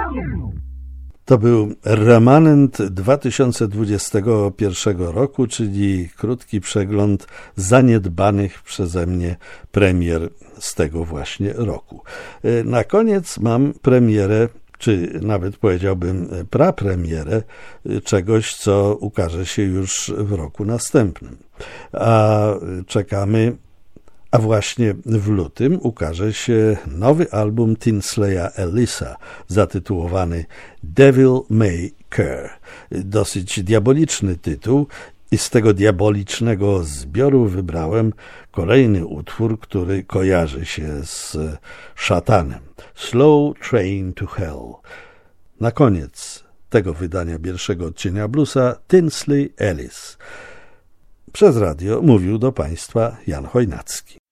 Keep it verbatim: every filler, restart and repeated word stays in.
To był remanent dwa tysiące dwudziestego pierwszego roku, czyli krótki przegląd zaniedbanych przeze mnie premier z tego właśnie roku. Na koniec mam premierę, czy nawet powiedziałbym prapremierę czegoś, co ukaże się już w roku następnym. A czekamy, a właśnie w lutym ukaże się nowy album Tinsleya Ellisa zatytułowany Devil May Care. Dosyć diaboliczny tytuł i z tego diabolicznego zbioru wybrałem kolejny utwór, który kojarzy się z szatanem. Slow Train to Hell. Na koniec tego wydania pierwszego odcienia bluesa Tinsley Ellis. Przez radio mówił do Państwa Jan Chojnacki.